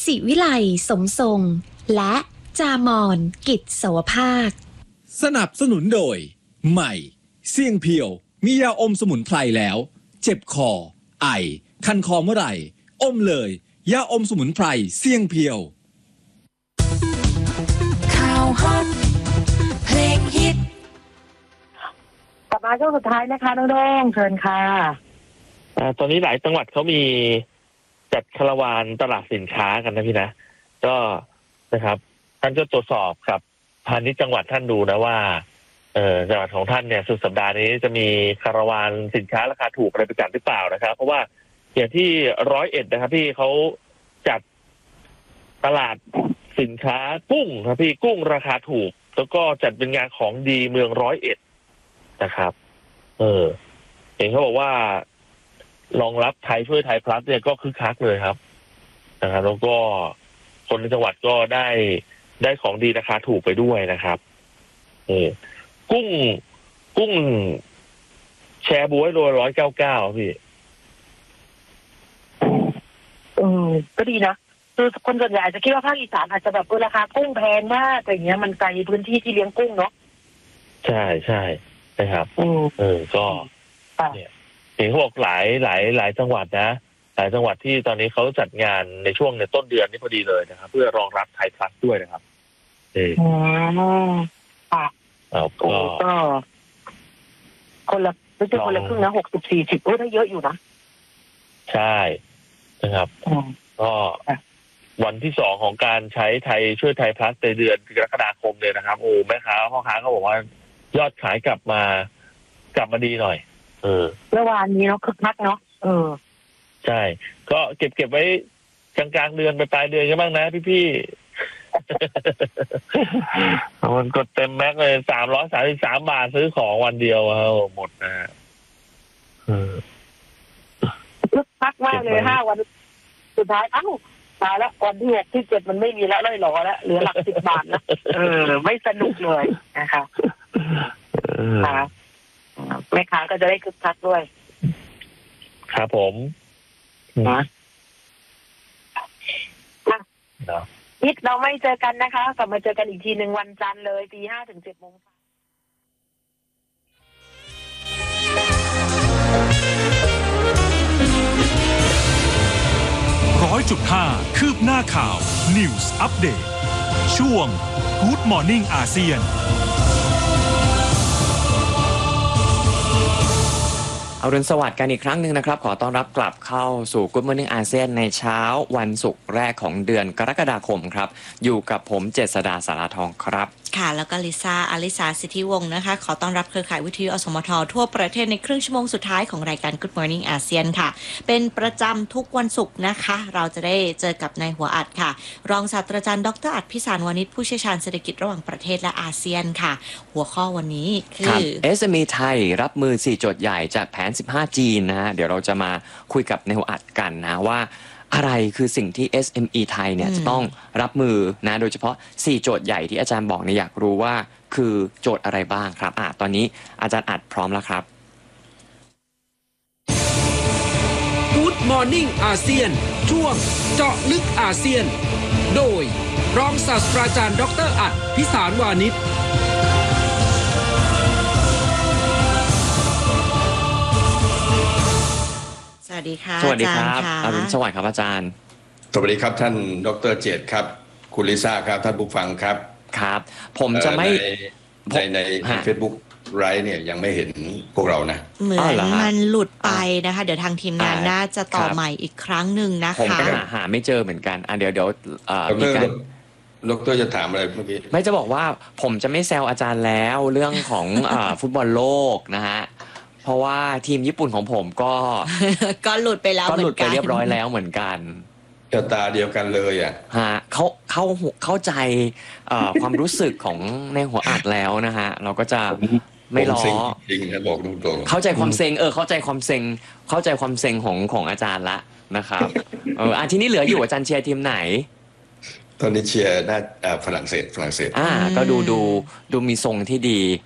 ศิวิไลสมทรงและจามอนกิจสวภาคสนับสนุนโดยใหม่เสี่ยงเพียวมียาอมสมุนไพรแล้วเจ็บคอไอคันคอเมื่อไหร่อมเลยยาอมสมุนไพรเสี่ยงเพียวข่าวฮอตเพลงฮิตกลับมาช่วงสุดท้ายนะคะน้องแดงเชิญค่ะตอนนี้หลายจังหวัดเขามีจัดคาราวานตลาดสินค้ากันนะพี่นะก็นะครับท่านก็ตรวจสอบกับพาณิชย์จังหวัดท่านดูนะว่าจังหวัดของท่านเนี่ยสุดสัปดาห์นี้จะมีคาราวานสินค้าราคาถูกอะไรไปจัดหรือเปล่านะครับเพราะว่าอย่างที่101นะครับพี่เขาจัดตลาดสินค้ากุ้งครับพี่กุ้งราคาถูกแล้วก็จัดเป็นงานของดีเมือง101นะครับเห็นเขาบอกว่ารองรับไทยช่วยไทยพลัสเนี่ยก็คึกคักเลยครับนะครับแล้วก็คนในจังหวัดก็ได้ของดีราคาถูกไปด้วยนะครับกุ้งแชร์บ๊วยโล199พี่ก็ดีนะคือคนส่วนใหญ่อาจจะคิดว่าภาคอีสานอาจจะแบบราคากุ้งแพงมากอะไรเงี้ยมันไกลพื้นที่ที่เลี้ยงกุ้งเนาะใช่ใช่นะครับก็เนี่ยเห็นเขาบอกหลายจังหวัดนะหลายจังหวัดที่ตอนนี้เขาจัดงานในช่วงในต้นเดือนนี้พอดีเลยนะครับเพื่อรองรับไทยพลัสด้วยนะครับก็คนละไม่ใช่คนละครึ่งนะ60-40ได้เยอะอยู่นะใช่นะครับก็วันที่2ของการใช้ไทยช่วยไทยพลัสในเดือนกรกฎาคมเลยนะครับโอ้แม่ค้าพ่อค้าเขาบอกว่ายอดขายกลับมาดีหน่อยเมื่อวานนี้เนาะคึกคักเนาะใช่ก็เก็บไว้กลางๆเดือนไปปลายเดือนกันบ้างนะพี่มันกดเต็มแม็กเลย333 บาทซื้อของวันเดียวหมดนะฮะคึกคักมากเลย5 วันสุดท้ายตายแล้ววันที่6ที่7มันไม่มีแล้วเลยหรอแล้วเหลือหลัก10 บาทนะไม่สนุกเลยนะคะแม่ค้าก็จะได้คึกคักด้วยครับผมนะนิดเราไม่เจอกันนะคะกลับมาเจอกันอีกทีหนึ่งวันจันทร์เลยตี 5 ถึง 7 โมง 100.5 คืบหน้าข่าว News Update ช่วง Good Morning อาเซียนอรุณสวัสดิ์กันอีกครั้งหนึ่งนะครับขอต้อนรับกลับเข้าสู่ Good Morning อาเซียนในเช้าวันศุกร์แรกของเดือนกรกฎาคมครับอยู่กับผมเจษฎาสาราทองครับค่ะแล้วก็ลิซ่าอลิสาสิทธิวงศ์นะคะขอต้อนรับเครือข่ายวิทยุอสมททั่วประเทศในครึ่งชั่วโมงสุดท้ายของรายการ Good Morning อาเซียนค่ะเป็นประจำทุกวันศุกร์นะคะเราจะได้เจอกับนายหัวอัดค่ะรองศาสตราจารย์ดร.อัดพิสารวานิชผู้เชี่ยวชาญเศรษฐกิจระหว่างประเทศและอาเซียนค่ะหัวข้อวันนี้คือ SME ไทยรับมือ4โจทย์ใหญ่จากแผน 15G นะฮะเดี๋ยวเราจะมาคุยกับนายหัวอัดกันนะว่าอะไรคือสิ่งที่ SME ไทยเนี่ยจะต้องรับมือนะโดยเฉพาะ4โจทย์ใหญ่ที่อาจารย์บอกเนี่ยอยากรู้ว่าคือโจทย์อะไรบ้างครับตอนนี้อาจารย์อัดพร้อมแล้วครับ Good Morning อาเซียนช่วงเจาะลึกอาเซียนโดยรองศาสตราจารย์ดร.อัดพิสารวานิชสวัสดีค่ะสวัสดีครับอรุณสวัสดิ์ครับอาจารย์สวัสดีครับท่านดร.เจตครับคุณลิซ่าครับท่านผู้ฟังครับครับผมจะไม่ใน Facebook ไลฟ์เนี่ยยังไม่เห็นพวกเรานะเหมือนมันหลุดไปนะคะเดี๋ยวทางทีมงานน่าจะต่อใหม่อีกครั้งหนึ่งนะคะผมก็หาไม่เจอเหมือนกันเดี๋ยวมีการดร.จะถามอะไรเมื่อกี้ไม่จะบอกว่าผมจะไม่แซวอาจารย์แล้วเรื่องของฟุตบอลโลกนะฮะเพราะว่าทีมญี่ปุ่นของผมก็หลุดไปแล้วก็หลุดไปเรียบร้อยแล้วเหมือนกันชะตาเดียวกันเลยเข้าใจความรู้สึกของในหัวอัดแล้วนะฮะเราก็จะไม่ล้อจริงนะบอกตรงๆเข้าใจความเซ็งเข้าใจความเซ็งของอาจารย์ละนะครับทีนี้เหลืออยู่อาจารย์เชียร์ทีมไหนตอนนี้เชียร์น่าฝรั่งเศสก็ดูมีทรงที่ดี